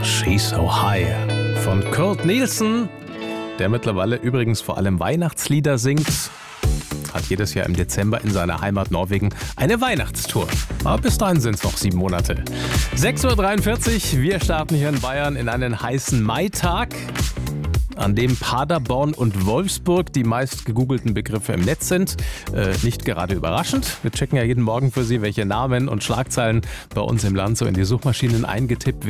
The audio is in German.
She's So High von Kurt Nielsen, der mittlerweile übrigens vor allem Weihnachtslieder singt. Hat jedes Jahr im Dezember in seiner Heimat Norwegen eine Weihnachtstour. Aber bis dahin sind es noch 7 Monate. 6.43 Uhr, wir starten hier in Bayern in einen heißen Maitag, an dem Paderborn und Wolfsburg die meist gegoogelten Begriffe im Netz sind. Nicht gerade überraschend. Wir checken ja jeden Morgen für Sie, welche Namen und Schlagzeilen bei uns im Land so in die Suchmaschinen eingetippt werden.